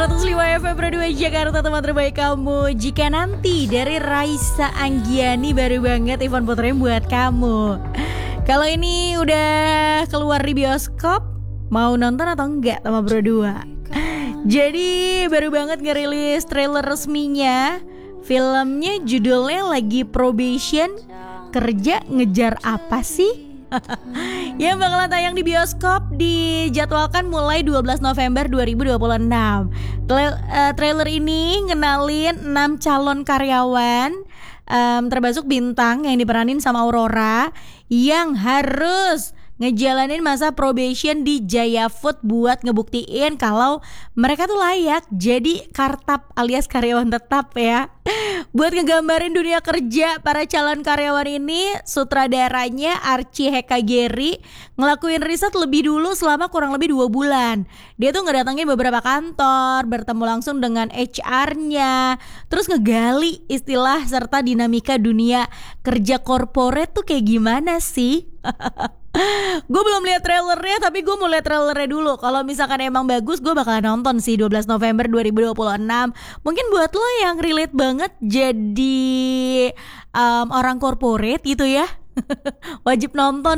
105 FM Pro 2 Jakarta, teman terbaik kamu. Jika nanti dari Raisa Anggiani, baru banget Ivan puterin buat kamu. Kalau ini udah keluar di bioskop, mau nonton atau enggak sama Bro 2? Jadi baru banget ngerilis trailer resminya. Filmnya judulnya lagi Probation. Kerja ngejar apa sih? Yang bakalan tayang di bioskop dijadwalkan mulai 12 November 2026. Trailer ini ngenalin 6 calon karyawan, termasuk Bintang yang diperanin sama Aurora, yang harus ngejalanin masa probation di Jaya Food buat ngebuktiin kalau mereka tuh layak jadi kartap alias karyawan tetap ya. Buat ngegambarin dunia kerja para calon karyawan ini, sutradaranya Archie Hekageri ngelakuin riset lebih dulu selama kurang lebih 2 bulan. Dia tuh ngedatengin beberapa kantor, bertemu langsung dengan HR-nya, terus ngegali istilah serta dinamika dunia kerja corporate tuh kayak gimana sih. Gue belum lihat trailernya, tapi gue mau lihat trailernya dulu. Kalau misalkan emang bagus, gue bakalan nonton sih 12 November 2026. Mungkin buat lo yang relate banget jadi orang corporate gitu ya, wajib nonton